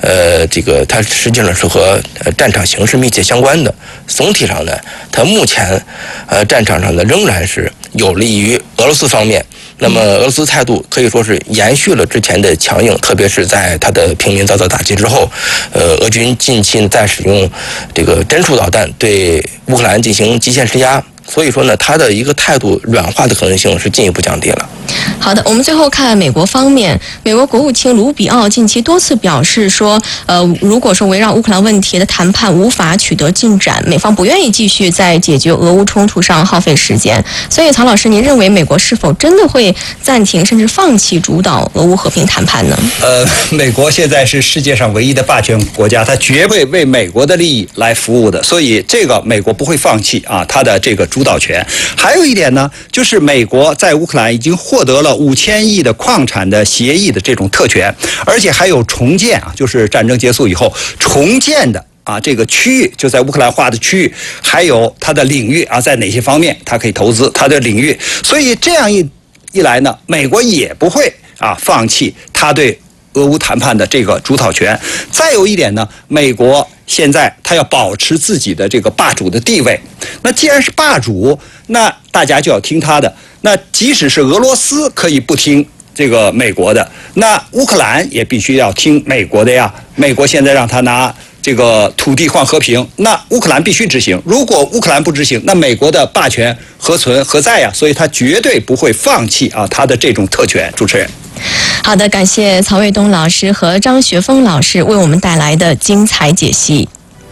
这个它实际上是和战场形势密切相关的。总体上呢，它目前战场上呢仍然是有利于俄罗斯方面。那么俄罗斯态度可以说是延续了之前的强硬，特别是在它的平民遭到打击之后，俄军近期在使用这个针数导弹对乌克兰进行极限施压。所以说呢，它的一个态度软化的可能性是进一步降低了。 好的，我们最后看美国方面，美国国务卿卢比奥近期多次表示说，如果说围绕乌克兰问题的谈判无法取得进展，美方不愿意继续在解决俄乌冲突上耗费时间。所以，曹老师，您认为美国是否真的会暂停甚至放弃主导俄乌和平谈判呢？ 美国现在是世界上唯一的霸权国家，它绝会为美国的利益来服务的，所以这个美国不会放弃啊，它的这个主导权。还有一点呢，就是美国在乌克兰已经获得了5000亿的矿产的协议的这种特权，而且还有重建啊，就是战争结束以后重建的这个区域，就在乌克兰划的区域，还有它的领域在哪些方面它可以投资它的领域，所以这样一来呢，美国也不会放弃它对俄乌谈判的这个主导权。再有一点呢，美国现在它要保持自己的这个霸主的地位。那既然是霸主，那大家就要听他的。那即使是俄罗斯可以不听这个美国的，那乌克兰也必须要听美国的呀。美国现在让他拿这个土地换和平，那乌克兰必须执行。如果乌克兰不执行，那美国的霸权何存何在呀？所以他绝对不会放弃他的这种特权。主持人。 好的，感谢曹卫东老师和张学峰老师为我们带来的精彩解析。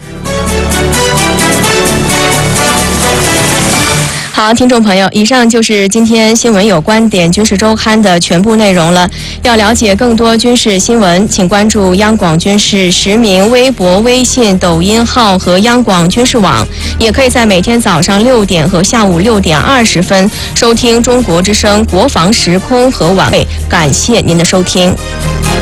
好，听众朋友，以上就是今天新闻有观点军事周刊的全部内容了。要了解更多军事新闻，请关注央广军事实名微博、微信、抖音号和央广军事网，也可以在每天早上6点和下午6点20分收听中国之声国防时空和晚会。感谢您的收听。